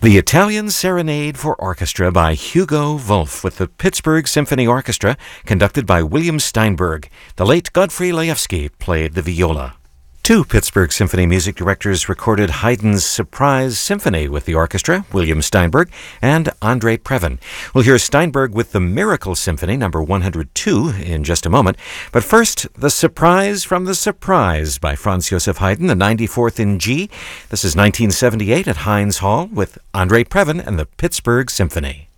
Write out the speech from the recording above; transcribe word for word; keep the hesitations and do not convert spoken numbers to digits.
The Italian Serenade for Orchestra by Hugo Wolf with the Pittsburgh Symphony Orchestra, conducted by William Steinberg. The late Godfrey Laevsky played the viola. Two Pittsburgh Symphony music directors recorded Haydn's Surprise Symphony with the orchestra, William Steinberg and Andre Previn. We'll hear Steinberg with the Miracle Symphony, number one hundred two, in just a moment. But first, The Surprise from the Surprise by Franz Joseph Haydn, the ninety-fourth in G. This is nineteen seventy-eight at Heinz Hall with Andre Previn and the Pittsburgh Symphony.